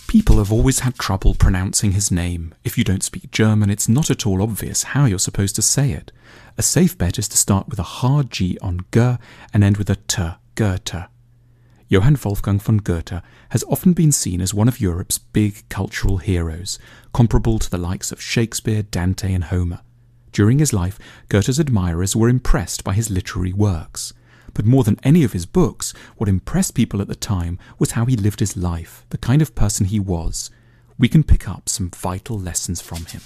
People have always had trouble pronouncing his name. If you don't speak German, it's not at all obvious how you're supposed to say it. A safe bet is to start with a hard G on G and end with a T, Goethe. Johann Wolfgang von Goethe has often been seen as one of Europe's big cultural heroes, comparable to the likes of Shakespeare, Dante and Homer. During his life, Goethe's admirers were impressed by his literary works. But more than any of his books, what impressed people at the time was how he lived his life, the kind of person he was. We can pick up some vital lessons from him.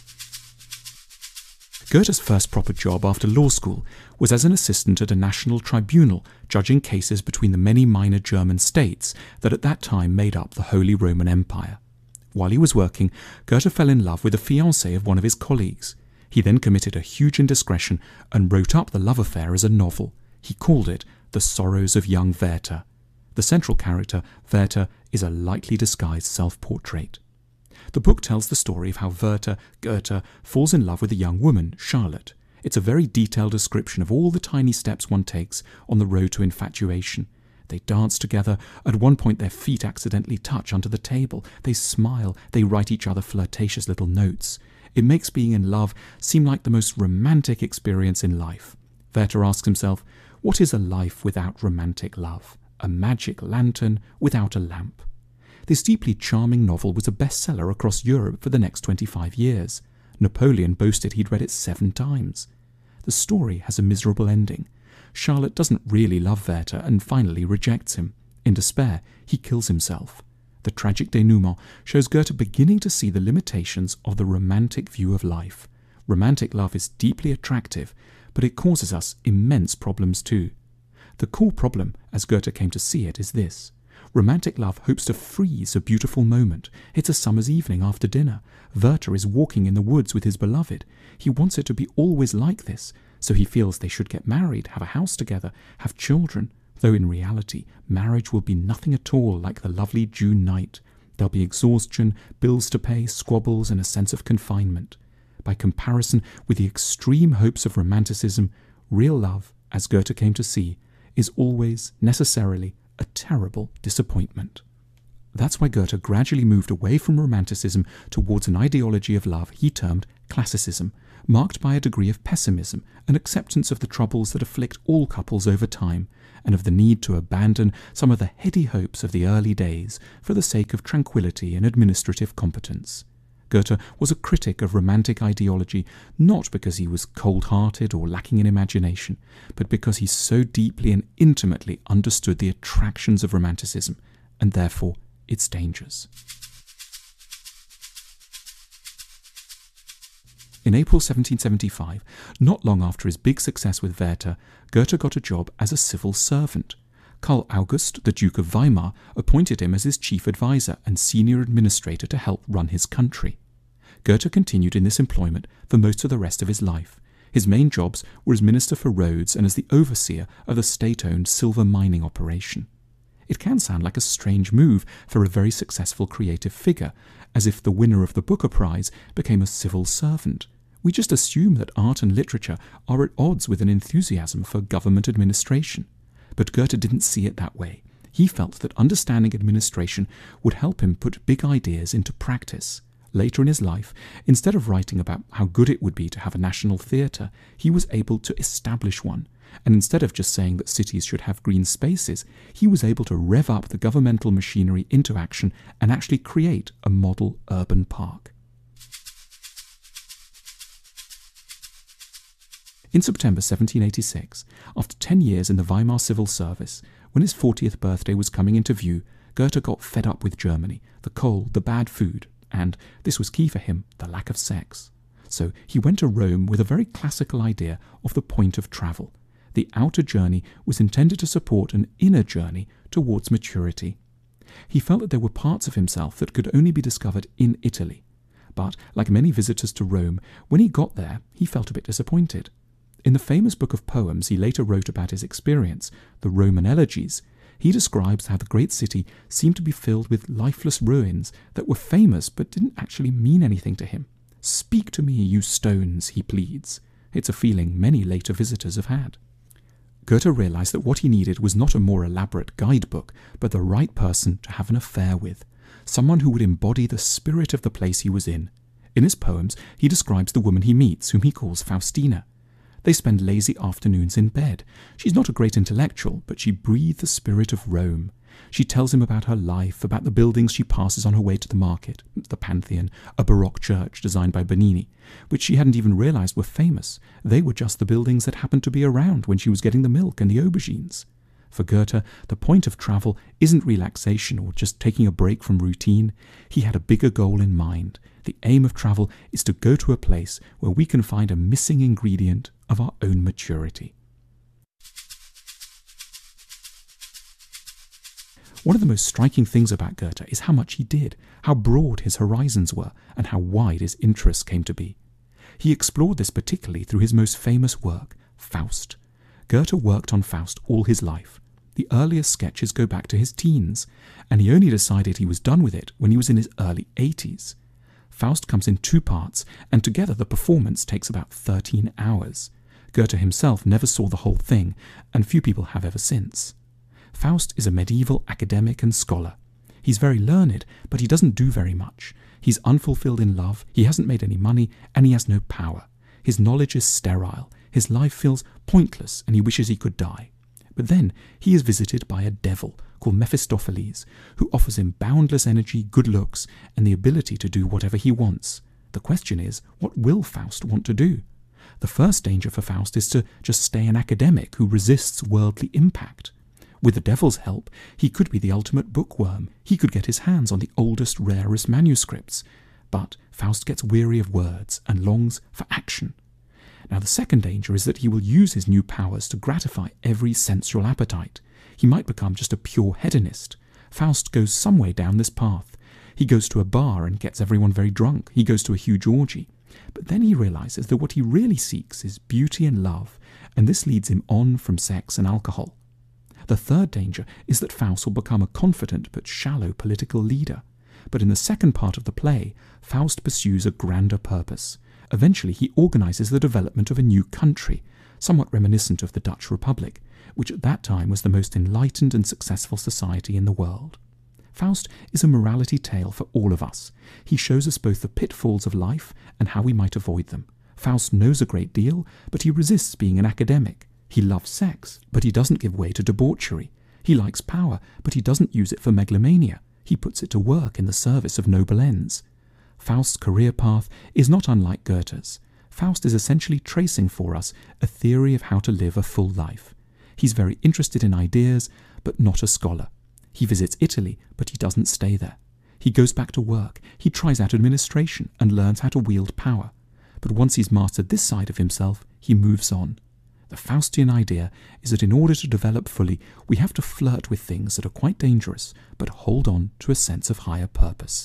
Goethe's first proper job after law school was as an assistant at a national tribunal judging cases between the many minor German states that at that time made up the Holy Roman Empire. While he was working, Goethe fell in love with the fiancée of one of his colleagues. He then committed a huge indiscretion and wrote up the love affair as a novel. He called it The Sorrows of Young Werther. The central character, Werther, is a lightly disguised self-portrait. The book tells the story of how Werther, Goethe, falls in love with a young woman, Charlotte. It's a very detailed description of all the tiny steps one takes on the road to infatuation. They dance together. At one point their feet accidentally touch under the table. They smile. They write each other flirtatious little notes. It makes being in love seem like the most romantic experience in life. Werther asks himself, what is a life without romantic love? A magic lantern without a lamp. This deeply charming novel was a bestseller across Europe for the next 25 years. Napoleon boasted he'd read it 7 times. The story has a miserable ending. Charlotte doesn't really love Werther and finally rejects him. In despair, he kills himself. The tragic denouement shows Goethe beginning to see the limitations of the romantic view of life. Romantic love is deeply attractive, but it causes us immense problems too. The core problem, as Goethe came to see it, is this. Romantic love hopes to freeze a beautiful moment. It's a summer's evening after dinner. Werther is walking in the woods with his beloved. He wants it to be always like this, so he feels they should get married, have a house together, have children, though in reality, marriage will be nothing at all like the lovely June night. There'll be exhaustion, bills to pay, squabbles, and a sense of confinement. By comparison with the extreme hopes of romanticism, real love, as Goethe came to see, is always, necessarily, a terrible disappointment. That's why Goethe gradually moved away from romanticism towards an ideology of love he termed classicism, marked by a degree of pessimism, an acceptance of the troubles that afflict all couples over time, and of the need to abandon some of the heady hopes of the early days for the sake of tranquility and administrative competence. Goethe was a critic of romantic ideology, not because he was cold-hearted or lacking in imagination, but because he so deeply and intimately understood the attractions of romanticism, and therefore its dangers. In April 1775, not long after his big success with Werther, Goethe got a job as a civil servant. Karl August, the Duke of Weimar, appointed him as his chief advisor and senior administrator to help run his country. Goethe continued in this employment for most of the rest of his life. His main jobs were as Minister for Roads and as the overseer of the state-owned silver mining operation. It can sound like a strange move for a very successful creative figure, as if the winner of the Booker Prize became a civil servant. We just assume that art and literature are at odds with an enthusiasm for government administration. But Goethe didn't see it that way. He felt that understanding administration would help him put big ideas into practice. Later in his life, instead of writing about how good it would be to have a national theatre, he was able to establish one. And instead of just saying that cities should have green spaces, he was able to rev up the governmental machinery into action and actually create a model urban park. In September 1786, after 10 years in the Weimar civil service, when his 40th birthday was coming into view, Goethe got fed up with Germany, the cold, the bad food, and, this was key for him, the lack of sex. So he went to Rome with a very classical idea of the point of travel. The outer journey was intended to support an inner journey towards maturity. He felt that there were parts of himself that could only be discovered in Italy. But, like many visitors to Rome, when he got there, he felt a bit disappointed. In the famous book of poems he later wrote about his experience, the Roman Elegies, he describes how the great city seemed to be filled with lifeless ruins that were famous but didn't actually mean anything to him. "Speak to me, you stones," he pleads. It's a feeling many later visitors have had. Goethe realized that what he needed was not a more elaborate guidebook, but the right person to have an affair with. someone who would embody the spirit of the place he was in. In his poems, he describes the woman he meets, whom he calls Faustina. They spend lazy afternoons in bed. She's not a great intellectual, but she breathes the spirit of Rome. She tells him about her life, about the buildings she passes on her way to the market, the Pantheon, a Baroque church designed by Bernini, which she hadn't even realized were famous. They were just the buildings that happened to be around when she was getting the milk and the aubergines. For Goethe, the point of travel isn't relaxation or just taking a break from routine. He had a bigger goal in mind. The aim of travel is to go to a place where we can find a missing ingredient of our own maturity. One of the most striking things about Goethe is how much he did, how broad his horizons were, and how wide his interests came to be. He explored this particularly through his most famous work, Faust. Goethe worked on Faust all his life. The earliest sketches go back to his teens, and he only decided he was done with it when he was in his early 80s. Faust comes in 2 parts, and together the performance takes about 13 hours. Goethe himself never saw the whole thing, and few people have ever since. Faust is a medieval academic and scholar. He's very learned, but he doesn't do very much. He's unfulfilled in love, he hasn't made any money, and he has no power. His knowledge is sterile, his life feels pointless, and he wishes he could die. But then he is visited by a devil called Mephistopheles, who offers him boundless energy, good looks, and the ability to do whatever he wants. The question is, what will Faust want to do? The first danger for Faust is to just stay an academic who resists worldly impact. With the devil's help, he could be the ultimate bookworm. He could get his hands on the oldest, rarest manuscripts. But Faust gets weary of words and longs for action. Now the second danger is that he will use his new powers to gratify every sensual appetite. He might become just a pure hedonist. Faust goes some way down this path. He goes to a bar and gets everyone very drunk. He goes to a huge orgy. But then he realizes that what he really seeks is beauty and love, and this leads him on from sex and alcohol. The third danger is that Faust will become a confident but shallow political leader. But in the second part of the play, Faust pursues a grander purpose. Eventually he organizes the development of a new country, somewhat reminiscent of the Dutch Republic, which at that time was the most enlightened and successful society in the world. Faust is a morality tale for all of us. He shows us both the pitfalls of life and how we might avoid them. Faust knows a great deal, but he resists being an academic. He loves sex, but he doesn't give way to debauchery. He likes power, but he doesn't use it for megalomania. He puts it to work in the service of noble ends. Faust's career path is not unlike Goethe's. Faust is essentially tracing for us a theory of how to live a full life. He's very interested in ideas, but not a scholar. He visits Italy, but he doesn't stay there. He goes back to work, he tries out administration and learns how to wield power. But once he's mastered this side of himself, he moves on. The Faustian idea is that in order to develop fully, we have to flirt with things that are quite dangerous, but hold on to a sense of higher purpose.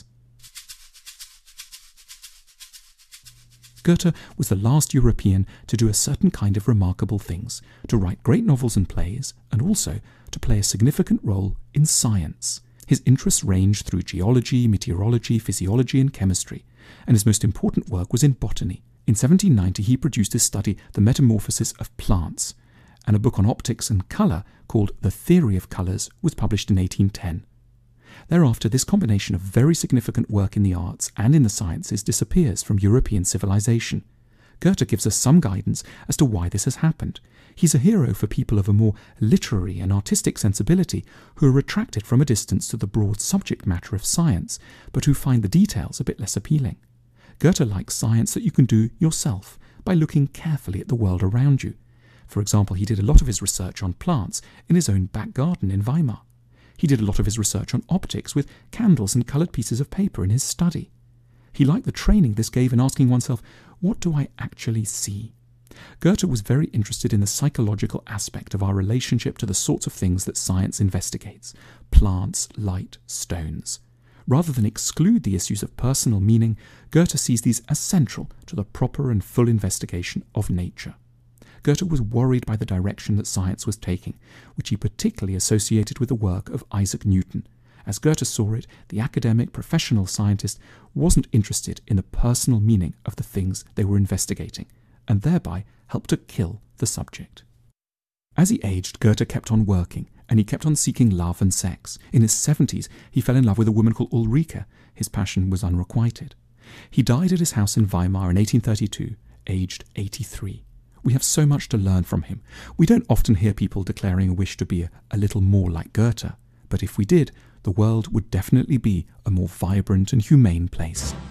Goethe was the last European to do a certain kind of remarkable things, to write great novels and plays, and also to play a significant role in science. His interests ranged through geology, meteorology, physiology, and chemistry, and his most important work was in botany. In 1790 he produced his study The Metamorphosis of Plants, and a book on optics and colour called The Theory of Colours was published in 1810. Thereafter, this combination of very significant work in the arts and in the sciences disappears from European civilization. Goethe gives us some guidance as to why this has happened. He's a hero for people of a more literary and artistic sensibility who are attracted from a distance to the broad subject matter of science, but who find the details a bit less appealing. Goethe likes science that you can do yourself by looking carefully at the world around you. For example, he did a lot of his research on plants in his own back garden in Weimar. He did a lot of his research on optics with candles and coloured pieces of paper in his study. He liked the training this gave in asking oneself, what do I actually see? Goethe was very interested in the psychological aspect of our relationship to the sorts of things that science investigates: plants, light, stones. Rather than exclude the issues of personal meaning, Goethe sees these as central to the proper and full investigation of nature. Goethe was worried by the direction that science was taking, which he particularly associated with the work of Isaac Newton. As Goethe saw it, the academic, professional scientist wasn't interested in the personal meaning of the things they were investigating, and thereby helped to kill the subject. As he aged, Goethe kept on working, and he kept on seeking love and sex. In his 70s, he fell in love with a woman called Ulrike. His passion was unrequited. He died at his house in Weimar in 1832, aged 83. We have so much to learn from him. We don't often hear people declaring a wish to be a little more like Goethe, but if we did, the world would definitely be a more vibrant and humane place.